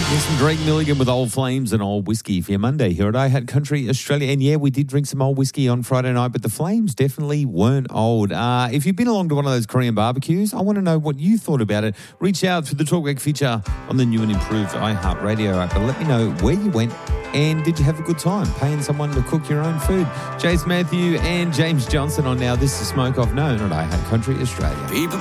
There's some Drake Milligan with Old Flames and Old Whiskey for your Monday here at I Had Country Australia. And yeah, we did drink some old whiskey on Friday night, but the Flames definitely weren't old. If you've been along to one of those Korean barbecues, I want to know what you thought about it. Reach out through the Talkback feature on the new and improved iHeartRadio app and let me know where you went and did you have a good time paying someone to cook your own food. Chase Matthew and James Johnson on Now This Is Smoke Off Known at I Had Country Australia.